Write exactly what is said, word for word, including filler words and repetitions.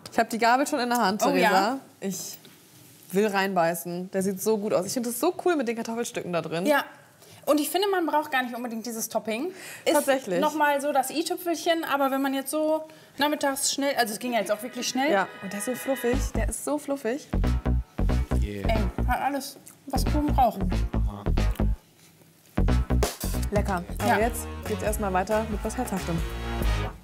Ich habe die Gabel schon in der Hand, Oh, Theresa. ja? Ich will reinbeißen. Der sieht so gut aus. Ich finde das so cool mit den Kartoffelstücken da drin. Ja. Und ich finde, man braucht gar nicht unbedingt dieses Topping. Ist Tatsächlich. nochmal so das i-Tüpfelchen, aber wenn man jetzt so nachmittags schnell, also es ging ja jetzt auch wirklich schnell. Ja, und der ist so fluffig. Der ist so fluffig. Ey, hat alles, was Kuchen braucht. Lecker. Aber Ja. jetzt geht's erstmal weiter mit was Herzhaftem.